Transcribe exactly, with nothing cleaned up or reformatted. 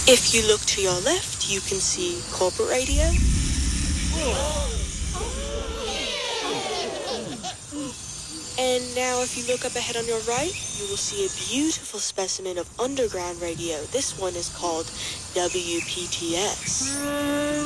If you look to your left, you can see corporate radio. And now if you look up ahead on your right, you will see a beautiful specimen of underground radio. This one is called W P T S.